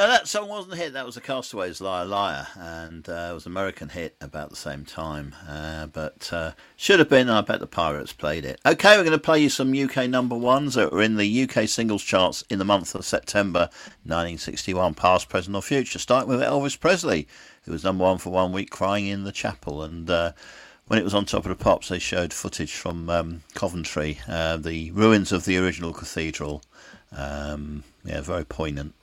No, that song wasn't a hit. That was the Castaways' "Liar Liar," and it was an American hit about the same time. But should have been. I bet the Pirates played it. Okay, we're going to play you some UK number ones that were in the UK singles charts in the month of September 1961, past, present, or future. Starting with Elvis Presley, who was number one for 1 week, "Crying in the Chapel," and when it was on Top of the Pops, they showed footage from Coventry, the ruins of the original cathedral. Yeah, very poignant.